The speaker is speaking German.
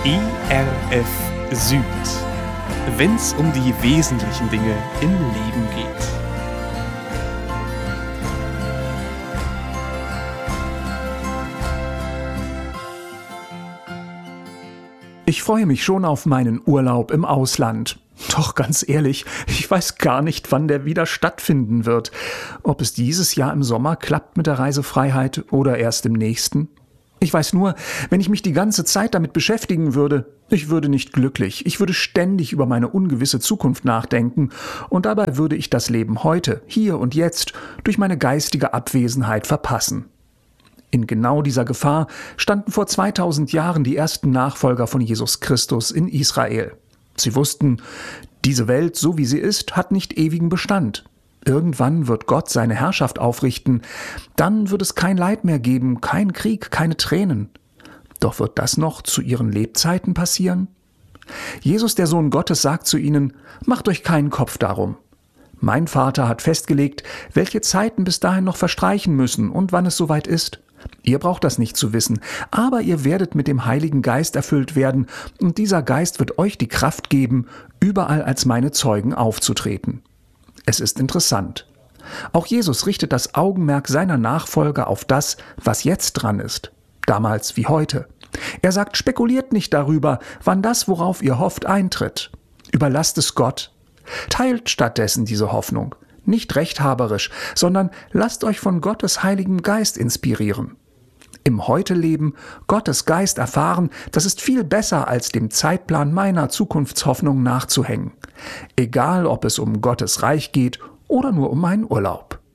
ERF Süd, wenn's um die wesentlichen Dinge im Leben geht. Ich freue mich schon auf meinen Urlaub im Ausland. Doch ganz ehrlich, ich weiß gar nicht, wann der wieder stattfinden wird. Ob es dieses Jahr im Sommer klappt mit der Reisefreiheit oder erst im nächsten. Ich weiß nur, wenn ich mich die ganze Zeit damit beschäftigen würde, ich würde nicht glücklich. Ich würde ständig über meine ungewisse Zukunft nachdenken und dabei würde ich das Leben heute, hier und jetzt, durch meine geistige Abwesenheit verpassen. In genau dieser Gefahr standen vor 2000 Jahren die ersten Nachfolger von Jesus Christus in Israel. Sie wussten, diese Welt, so wie sie ist, hat nicht ewigen Bestand. Irgendwann wird Gott seine Herrschaft aufrichten. Dann wird es kein Leid mehr geben, kein Krieg, keine Tränen. Doch wird das noch zu ihren Lebzeiten passieren? Jesus, der Sohn Gottes, sagt zu ihnen: Macht euch keinen Kopf darum. Mein Vater hat festgelegt, welche Zeiten bis dahin noch verstreichen müssen und wann es soweit ist. Ihr braucht das nicht zu wissen, aber ihr werdet mit dem Heiligen Geist erfüllt werden und dieser Geist wird euch die Kraft geben, überall als meine Zeugen aufzutreten. Es ist interessant. Auch Jesus richtet das Augenmerk seiner Nachfolger auf das, was jetzt dran ist, damals wie heute. Er sagt, spekuliert nicht darüber, wann das, worauf ihr hofft, eintritt. Überlasst es Gott. Teilt stattdessen diese Hoffnung. Nicht rechthaberisch, sondern lasst euch von Gottes Heiligem Geist inspirieren. Im Heute-Leben Gottes Geist erfahren, das ist viel besser, als dem Zeitplan meiner Zukunftshoffnung nachzuhängen. Egal, ob es um Gottes Reich geht oder nur um meinen Urlaub.